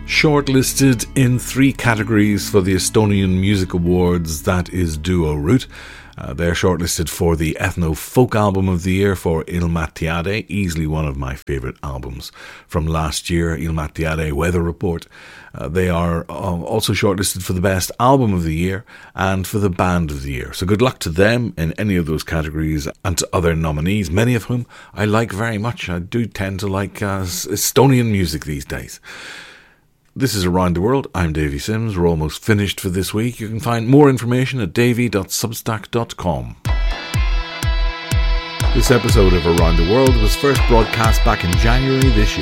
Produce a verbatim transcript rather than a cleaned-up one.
Shortlisted in three categories for the Estonian Music Awards, that is Duo Root. Uh, they're shortlisted for the Ethno Folk Album of the Year for Ilmatiade, easily one of my favourite albums from last year, Ilmatiade Weather Report. Uh, they are uh, also shortlisted for the Best Album of the Year and for the Band of the Year. So good luck to them in any of those categories and to other nominees, many of whom I like very much. I do tend to like uh, Estonian music these days. This is Around the World. I'm Davy Sims. We're almost finished for this week. You can find more information at davy dot substack dot com. This episode of Around the World was first broadcast back in January this year.